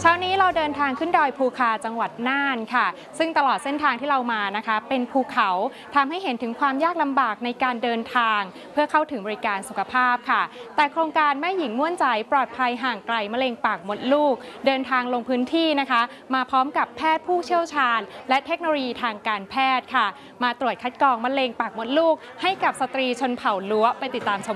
ช้านี้เราเดินทางขึ้นดอยภูคาจังหวัดน่านค่ะซึ่งตลอดเส้นทางที่เรามานะคะเป็นภูเขาทำให้เห็นถึงความยากลำบากในการเดินทางเพื่อเข้าถึงบริการสุขภาพค่ะแต่โครงการแม่หญิงม่วนใจปลอดภัยห่างไกลมะเร็งปากมดลูกเดินทางลงพื้นที่นะคะมาพร้อมกับแพทย์ผู้เชี่ยวชาญและเทคโนโลยีทางการแพทย์ค่ะมาตรวจคัดกรองมะเร็งปากมดลูกให้กับสตรีชนเผ่าลั้วไปติดตามชม